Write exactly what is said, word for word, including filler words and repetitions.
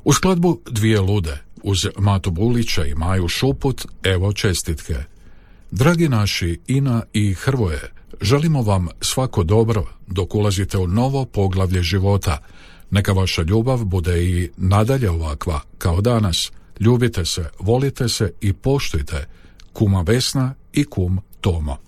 U skladbu Dvije lude uz Matu Bulića i Maju Šuput evo čestitke. Dragi naši Ina i Hrvoje, želimo vam svako dobro dok ulazite u novo poglavlje života. Neka vaša ljubav bude i nadalje ovakva kao danas. Ljubite se, volite se i poštujte. Kuma Vesna i kum Tomo.